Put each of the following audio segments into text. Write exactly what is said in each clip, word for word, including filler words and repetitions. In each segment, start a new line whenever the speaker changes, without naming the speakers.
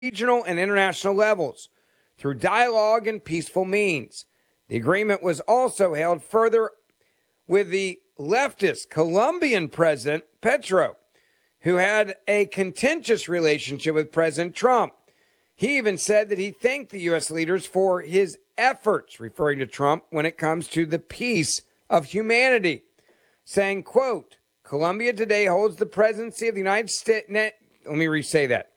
regional and international levels through dialogue and peaceful means. The agreement was also held further with the leftist Colombian president, Petro, who had a contentious relationship with President Trump. He even said that he thanked the U S leaders for his efforts, referring to Trump, when it comes to the peace of humanity, saying, quote, Colombia today holds the presidency of the United States. Let me re-say that.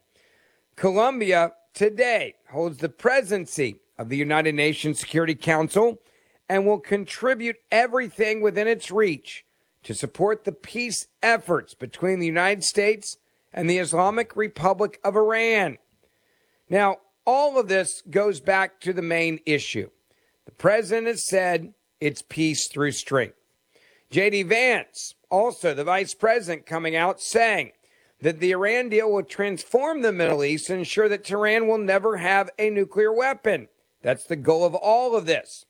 Colombia today holds the presidency of the United Nations Security Council and will contribute everything within its reach to support the peace efforts between the United States and the Islamic Republic of Iran. Now, all of this goes back to the main issue. The president has said it's peace through strength. J D Vance, also the vice president, coming out saying that the Iran deal will transform the Middle East and ensure that Tehran will never have a nuclear weapon. That's the goal of all of this.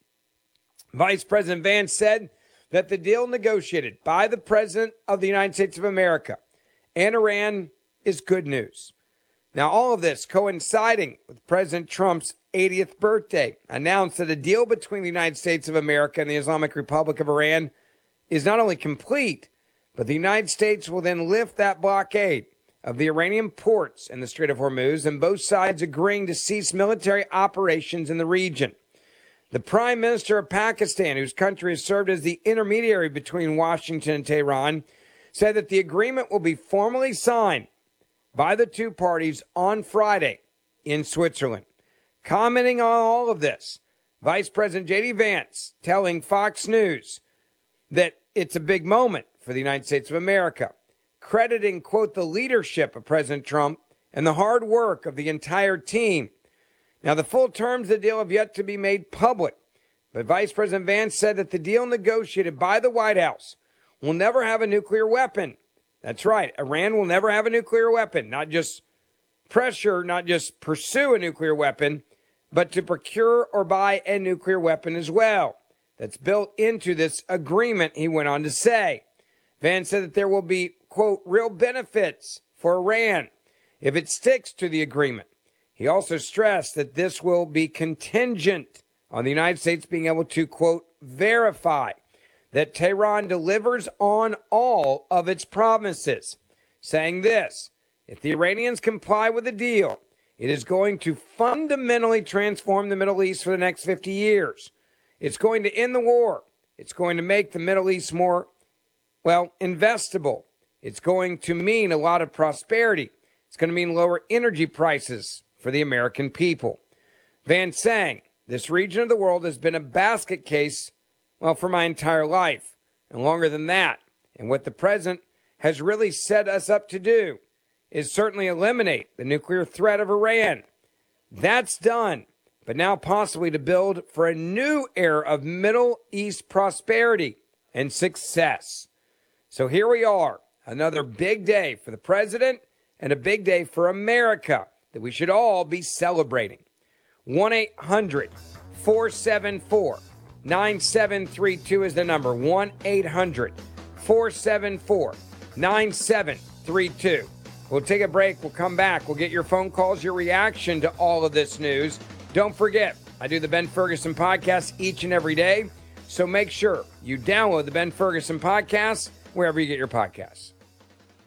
Vice President Vance said that the deal negotiated by the President of the United States of America and Iran is good news. Now, all of this coinciding with President Trump's eightieth birthday, announced that a deal between the United States of America and the Islamic Republic of Iran is not only complete, but the United States will then lift that blockade of the Iranian ports in the Strait of Hormuz, and both sides agreeing to cease military operations in the region. The Prime Minister of Pakistan, whose country has served as the intermediary between Washington and Tehran, said that the agreement will be formally signed by the two parties on Friday in Switzerland. Commenting on all of this, Vice President J D Vance telling Fox News that it's a big moment for the United States of America, crediting, quote, the leadership of President Trump and the hard work of the entire team. Now, the full terms of the deal have yet to be made public, but Vice President Vance said that the deal negotiated by the White House will never have a nuclear weapon. That's right. Iran will never have a nuclear weapon, not just pressure, not just pursue a nuclear weapon, but to procure or buy a nuclear weapon as well. That's built into this agreement, he went on to say. Vance said that there will be, quote, real benefits for Iran if it sticks to the agreement. He also stressed that this will be contingent on the United States being able to, quote, verify that Tehran delivers on all of its promises, saying this: if the Iranians comply with the deal, it is going to fundamentally transform the Middle East for the next fifty years. It's going to end the war. It's going to make the Middle East more, well, investable. It's going to mean a lot of prosperity. It's going to mean lower energy prices for the American people. Vance saying, this region of the world has been a basket case, well, for my entire life, and longer than that. And what the president has really set us up to do is certainly eliminate the nuclear threat of Iran. That's done. But now possibly to build for a new era of Middle East prosperity and success. So here we are, another big day for the president and a big day for America that we should all be celebrating. one eight hundred four seven four nine seven three two is the number. one eight hundred four seven four nine seven three two. We'll take a break. We'll come back. We'll get your phone calls, your reaction to all of this news. Don't forget, I do the Ben Ferguson podcast each and every day. So make sure you download the Ben Ferguson podcast wherever you get your podcasts.